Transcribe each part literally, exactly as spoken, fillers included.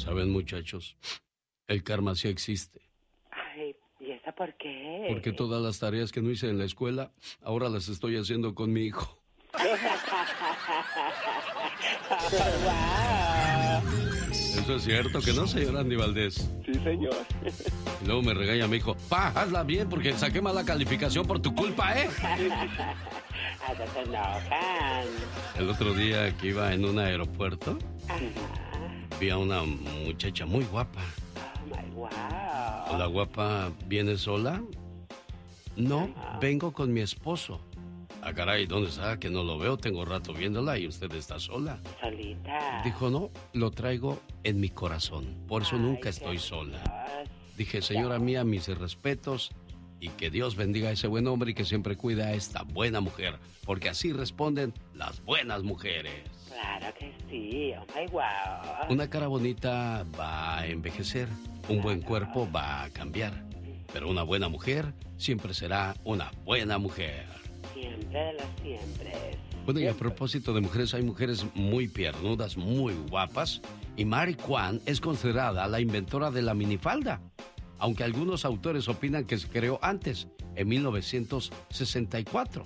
¿Saben, muchachos? El karma sí existe. Ay, ¿y esa por qué? Porque todas las tareas que no hice en la escuela, ahora las estoy haciendo con mi hijo. Eso es cierto, ¿que no, señor Andy Valdés? Sí, señor. Y luego me regaña mi hijo, pa, hazla bien porque saqué mala calificación por tu culpa, ¿eh? Hasta se enojan. El otro día que iba en un aeropuerto, Ajá. vi a una muchacha muy guapa. Oh, my wow. ¿La guapa viene sola? No, vengo con mi esposo. Ah, caray, ¿dónde está? Que no lo veo, tengo rato viéndola y usted está sola. Solita. Dijo, no, lo traigo en mi corazón, por eso Ay, nunca estoy qué sola. Dios. Dije, señora mía, mis respetos y que Dios bendiga a ese buen hombre y que siempre cuida a esta buena mujer, porque así responden las buenas mujeres. Claro que sí, oh my wow. Una cara bonita va a envejecer, un buen cuerpo va a cambiar, pero una buena mujer siempre será una buena mujer. Siempre de los siempre. Bueno, y a propósito de mujeres, hay mujeres muy piernudas, muy guapas, y Mary Kwan es considerada la inventora de la minifalda, aunque algunos autores opinan que se creó antes, en mil novecientos sesenta y cuatro.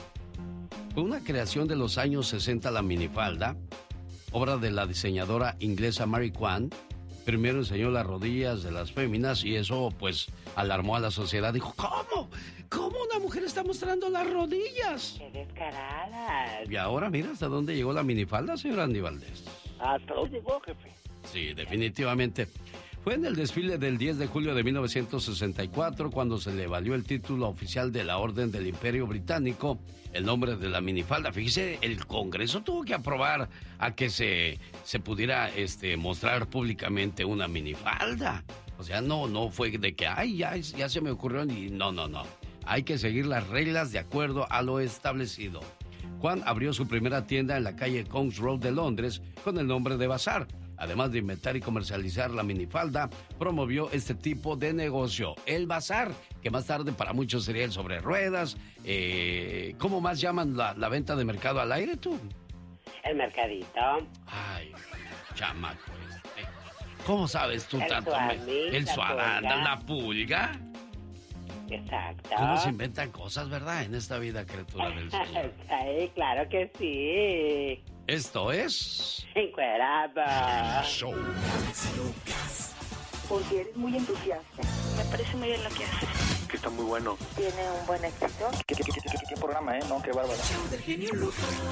Fue una creación de los años sesenta la minifalda, obra de la diseñadora inglesa Mary Kwan. Primero enseñó las rodillas de las féminas y eso pues alarmó a la sociedad. Dijo, ¿cómo? ¿Cómo una mujer está mostrando las rodillas? ¡Qué descaradas! Y ahora mira hasta dónde llegó la minifalda, señor Andy Valdés. ¿Hasta dónde llegó, jefe? Sí, definitivamente. Fue en el desfile del diez de julio de mil novecientos sesenta y cuatro cuando se le valió el título oficial de la Orden del Imperio Británico el nombre de la minifalda. Fíjese, el Congreso tuvo que aprobar a que se, se pudiera este, mostrar públicamente una minifalda. O sea, no, no fue de que, ay, ya, ya se me ocurrió. Y no, no, no. Hay que seguir las reglas de acuerdo a lo establecido. Juan abrió su primera tienda en la calle Kings Road de Londres con el nombre de Bazar. Además de inventar y comercializar la minifalda, promovió este tipo de negocio, el bazar, que más tarde para muchos sería el sobre ruedas. Eh, ¿Cómo más llaman la, la venta de mercado al aire, tú? El mercadito. Ay, chamaco este. ¿Cómo sabes tú El tanto? suadí, El la suadán, pulga. la pulga. Exacto. ¿Cómo se inventan cosas, verdad, en esta vida, criatura del Señor? Sí, claro que sí. Esto es... Encuerado. Show. Porque eres muy entusiasta. Me parece muy bien lo que haces. Que está muy bueno. Tiene un buen éxito. ¿Qué, qué, qué, qué, qué programa, eh? No, qué bárbaro.